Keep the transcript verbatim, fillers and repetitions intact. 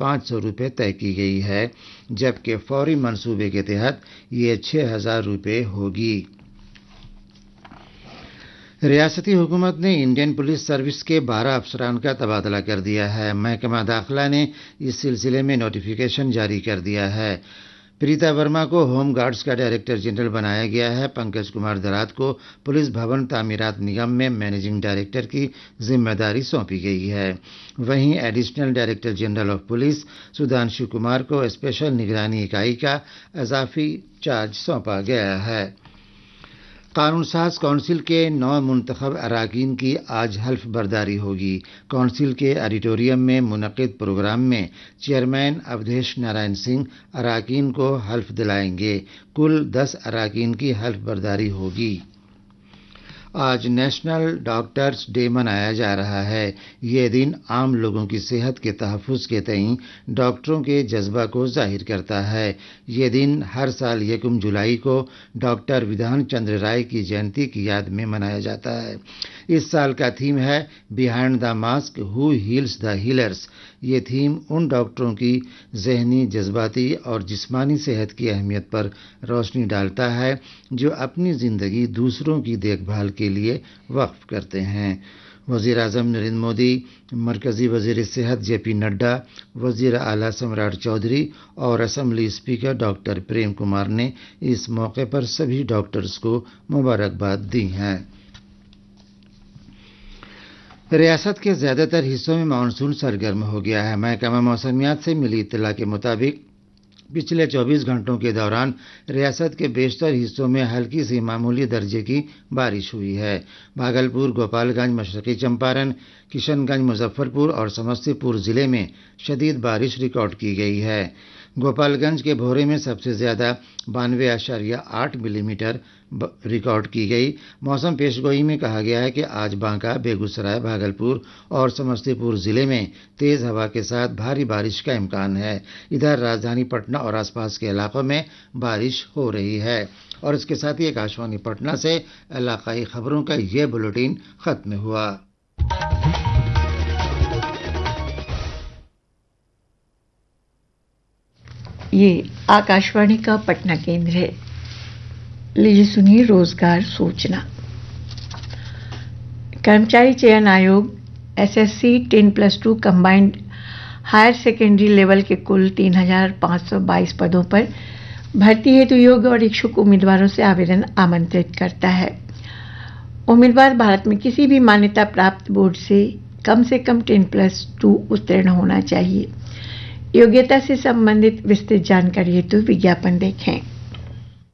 پانچ سو روپے طے کی گئی ہے، جبکہ فوری منصوبے کے تحت یہ چھ ہزار روپے ہوگی۔ ریاستی حکومت نے انڈین پولیس سروس کے بارہ افسران کا تبادلہ کر دیا ہے۔ محکمہ داخلہ نے اس سلسلے میں نوٹیفیکیشن جاری کر دیا ہے۔ پریتا ورما کو ہوم گارڈز کا ڈائریکٹر جنرل بنایا گیا ہے۔ پنکج کمار درات کو پولیس بھون تعمیرات نگم میں مینیجنگ ڈائریکٹر کی ذمہ داری سونپی گئی ہے۔ وہیں additional director general of police Sudhanshu Kumar کو اسپیشل نگرانی اکائی کا اضافی چارج سونپا گیا ہے۔ قانون ساز کونسل کے نو منتخب اراکین کی آج حلف برداری ہوگی۔ کونسل کے آڈیٹوریم میں منعقد پروگرام میں چیئرمین اودھیش نارائن سنگھ اراکین کو حلف دلائیں گے۔ کل دس اراکین کی حلف برداری ہوگی۔ آج نیشنل ڈاکٹرز ڈے منایا جا رہا ہے۔ یہ دن عام لوگوں کی صحت کے تحفظ کے تئیں ڈاکٹروں کے جذبہ کو ظاہر کرتا ہے۔ یہ دن ہر سال یکم جولائی کو ڈاکٹر ودھان چندر رائے کی جینتی کی یاد میں منایا جاتا ہے۔ اس سال کا تھیم ہے behind the mask who heals the healers. یہ تھیم ان ڈاکٹروں کی ذہنی، جذباتی اور جسمانی صحت کی اہمیت پر روشنی ڈالتا ہے جو اپنی زندگی دوسروں کی دیکھ بھال کے لیے وقف کرتے ہیں۔ وزیر اعظم نریندر مودی، مرکزی وزیر صحت جے پی نڈا، وزیر اعلیٰ سمراٹ چودھری اور assembly speaker doctor Prem Kumar نے اس موقع پر سبھی ڈاکٹرز کو مبارکباد دی ہے۔ ریاست کے زیادہ تر حصوں میں مانسون سرگرم ہو گیا ہے۔ محکمہ موسمیات سے ملی اطلاع کے مطابق پچھلے چوبیس گھنٹوں کے دوران ریاست کے بیشتر حصوں میں ہلکی سی معمولی درجے کی بارش ہوئی ہے۔ بھاگلپور، گوپال گنج، مشرقی چمپارن، کشن گنج، مظفر پور اور سمستی پور ضلع میں شدید بارش ریکارڈ کی گئی ہے۔ گوپال گنج کے بھورے میں سب سے زیادہ بانوے اشاریہ آٹھ ملی میٹر ریکارڈ کی گئی۔ موسم پیش گوئی میں کہا گیا ہے کہ آج بانکا، بیگوسرائے، بھاگلپور اور سمستی پور ضلع میں تیز ہوا کے ساتھ بھاری بارش کا امکان ہے۔ ادھر راجدھانی پٹنہ اور آس پاس کے علاقوں میں بارش ہو رہی ہے۔ اور اس کے ساتھ ہی آکاشوانی پٹنہ سے علاقائی خبروں کا یہ بلیٹن ختم ہوا۔ یہ آکاشوانی کا پٹنہ کیندر ہے۔ لیجیے سنیے روزگار سوچنا۔ کرمچاری چین Aayog S S C ten plus two combined higher secondary level کے کل تین ہزار پانچ سو بائیس پدوں پر بھرتی ہیتو یوگ اور اچھک امیدواروں سے آویدن آمنترت کرتا ہے۔ امیدوار بھارت میں کسی بھی مانیتا پراپت بورڈ سے کم سے کم ٹین پلس ٹو اترن ہونا چاہیے۔ یوگیتا سے سمبندھت وسترت جانکاری ہیتو وگیاپن دیکھیں۔